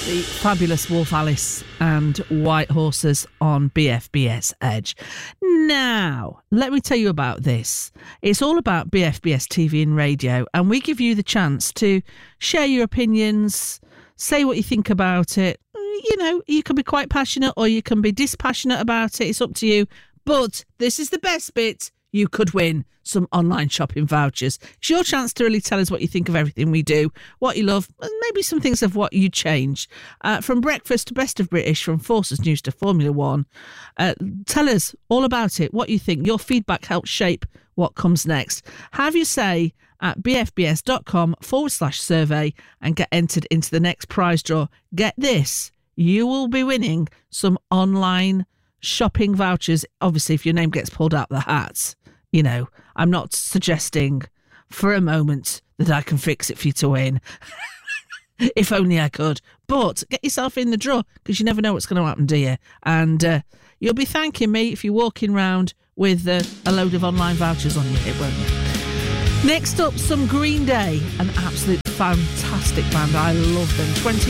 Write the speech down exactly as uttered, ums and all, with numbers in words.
the fabulous Wolf Alice and White Horses on B F B S Edge. Now, let me tell you about this. It's all about B F B S T V and radio, and we give you the chance to share your opinions, say what you think about it. You know, you can be quite passionate or you can be dispassionate about it. It's up to you. But this is the best bit. You could win some online shopping vouchers. It's your chance to really tell us what you think of everything we do, what you love, and maybe some things of what you change. Uh, from breakfast to Best of British, from Forces News to Formula One. Uh, tell us all about it, what you think. Your feedback helps shape what comes next. Have your say at bfbs.com forward slash survey and get entered into the next prize draw. Get this, you will be winning some online shopping vouchers. Obviously, if your name gets pulled out the hat, you know, I'm not suggesting for a moment that I can fix it for you to win. If only I could. But get yourself in the draw, because you never know what's going to happen, do you? And uh, you'll be thanking me if you're walking around with uh, a load of online vouchers on your hip, won't you? Next up, some Green Day, an absolute fantastic band. I love them. twenty